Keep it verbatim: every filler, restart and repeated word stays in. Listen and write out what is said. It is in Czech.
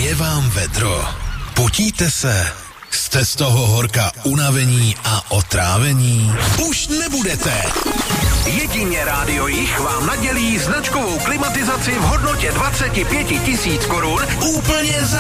je vám vedro. Potíte se? Jste z toho horka unavení a otrávení? Už nebudete. Jedině Rádio Jich vám nadělí značkovou klimatizaci v hodnotě dvacet pět tisíc korun Úplně za